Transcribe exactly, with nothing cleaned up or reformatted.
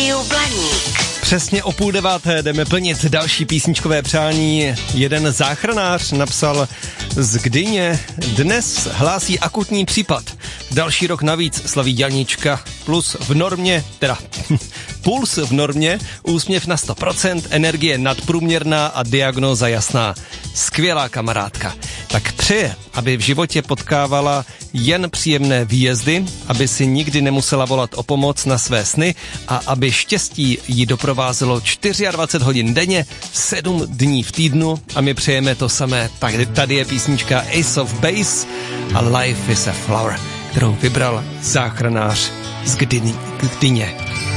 Rádiu Blaník. Přesně o půl deváté jdeme plnit další písničkové přání. Jeden záchranář napsal z Gdyně: dnes hlásí akutní případ. Další rok navíc slaví Janička. Plus v normě, teda puls v normě, úsměv na sto procent, energie nadprůměrná a diagnóza jasná. Skvělá kamarádka. Tak přeje, aby v životě potkávala jen příjemné výjezdy, aby si nikdy nemusela volat o pomoc na své sny a aby štěstí jí doprovázelo dvacet čtyři hodin denně, sedm dní v týdnu, a my přejeme to samé. Tak tady je písnička Ace of Base a Life is a Flower, kterou vybral záchranář z Gdyně.